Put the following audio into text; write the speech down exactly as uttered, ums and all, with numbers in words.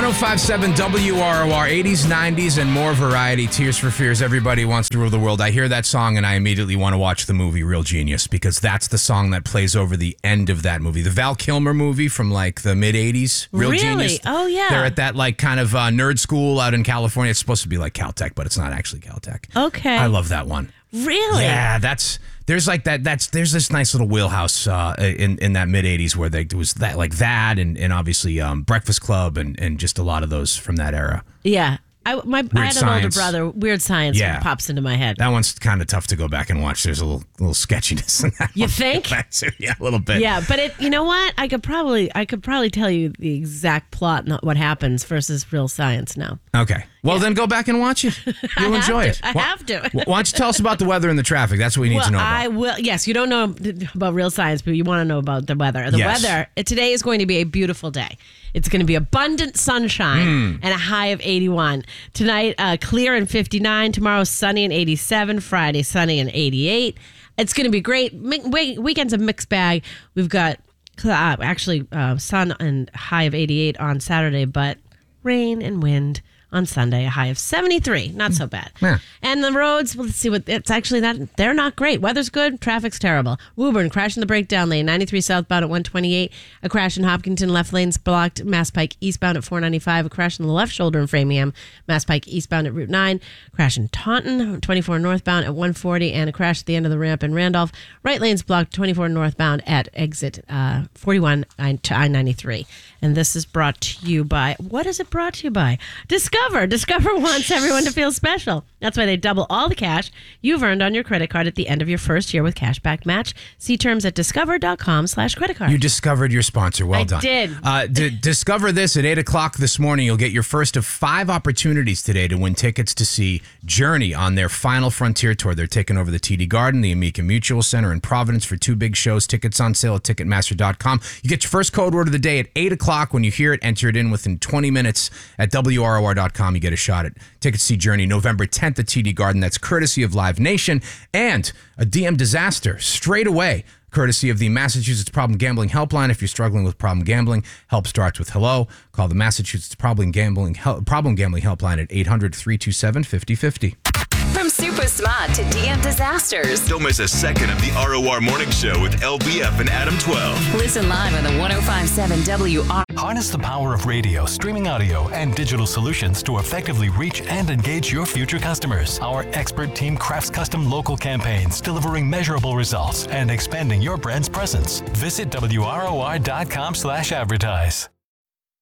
oh five point seven W R O R, eighties, nineties, and more variety. Tears for Fears, Everybody Wants to Rule the World. I hear that song and I immediately want to watch the movie Real Genius, because that's the song that plays over the end of that movie. The Val Kilmer movie from like the mid-eighties. Real really? Genius. Oh, yeah. They're at that like kind of uh, nerd school out in California. It's supposed to be like Caltech, but it's not actually Caltech. Okay. I love that one. Really? Yeah, that's there's like that. That's there's this nice little wheelhouse uh, in in that mid eighties where they, there was that like that and and obviously um, Breakfast Club and and just a lot of those from that era. Yeah. I, my, I had an Science. older brother. Weird Science Yeah. pops into my head. That one's kind of tough to go back and watch. There's a little little sketchiness in that. You one. think? Yeah, a little bit. Yeah, but it. You know what? I could probably I could probably tell you the exact plot and what happens versus Real Science now. Okay. Well, then go back and watch it. You'll enjoy to. it. I Why- have to. Why don't you tell us about the weather and the traffic? That's what we need well, to know about. I will. Yes, you don't know about Real Science, but you want to know about the weather. The Yes. weather uh, today is going to be a beautiful day. It's going to be abundant sunshine Hmm. and a high of eighty-one. Tonight, uh, clear and fifty-nine. Tomorrow, sunny and eighty-seven. Friday, sunny and eighty-eight. It's going to be great. Mi- we- Weekend's a mixed bag. We've got uh, actually uh, sun and high of eighty-eight on Saturday, but rain and wind on Sunday, a high of seventy-three. Not so bad. Yeah. And the roads, well, let's see what it's actually that they're not great. Weather's good, traffic's terrible. Woburn, crash in the breakdown lane, ninety-three southbound at one twenty-eight. A crash in Hopkinton, left lane's blocked. Mass Pike eastbound at four ninety-five. A crash in the left shoulder in Framingham. Mass Pike eastbound at Route nine. Crash in Taunton, twenty-four northbound at one forty. And a crash at the end of the ramp in Randolph. Right lane's blocked, twenty-four northbound at exit uh, forty-one to I ninety-three. And this is brought to you by, what is it brought to you by? Discover. Discover wants everyone to feel special. That's why they double all the cash you've earned on your credit card at the end of your first year with Cashback Match. See terms at discover.com slash credit card. You discovered your sponsor. Well I done. did. Uh, d- discover this at eight o'clock this morning. You'll get your first of five opportunities today to win tickets to see Journey on their Final Frontier tour. They're taking over the T D Garden, the Amica Mutual Center in Providence for two big shows. Tickets on sale at Ticketmaster dot com. You get your first code word of the day at eight o'clock. When you hear it, enter it in within twenty minutes at W R O R dot com. You get a shot at tickets to see Journey November tenth at T D Garden. That's courtesy of Live Nation. And a D M disaster straight away, courtesy of the Massachusetts Problem Gambling Helpline. If you're struggling with problem gambling, help starts with hello. Call the Massachusetts Problem Gambling Hel- Problem Gambling Helpline at eight hundred, three two seven, five oh five oh. From super smart to D M disasters. Don't miss a second of the R O R Morning Show with L B F and Adam twelve. Listen live on the one oh five point seven W R. Harness the power of radio, streaming audio, and digital solutions to effectively reach and engage your future customers. Our expert team crafts custom local campaigns, delivering measurable results and expanding your brand's presence. Visit W R O R dot com slash advertise.